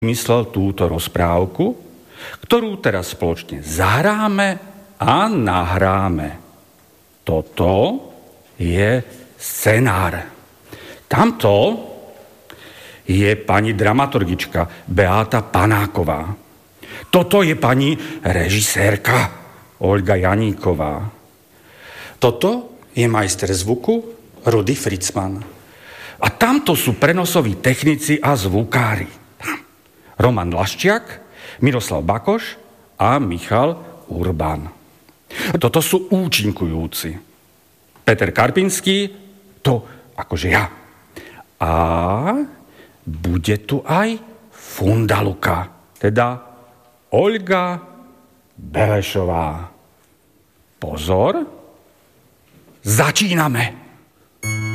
myslel túto rozprávku, ktorú teraz spoločne zahráme a nahráme. Toto je scenár. Tamto je pani dramaturgička Beáta Panáková. Toto je pani režisérka Olga Janíková. Toto je majster zvuku Rudy Fritzman. A tamto sú prenosoví technici a zvukári. Roman Laščiak, Miroslav Bakoš a Michal Urban. Toto sú účinkujúci. Peter Karpinský, to akože ja. A bude tu aj Fundaluka, teda Olga Belešová. Pozor, začíname!